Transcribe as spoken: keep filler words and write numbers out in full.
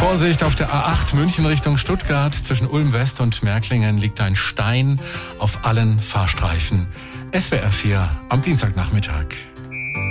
Vorsicht, auf der A acht München Richtung Stuttgart. Zwischen Ulm West und Märklingen liegt ein Stein auf allen Fahrstreifen. S W R vier am Dienstagnachmittag.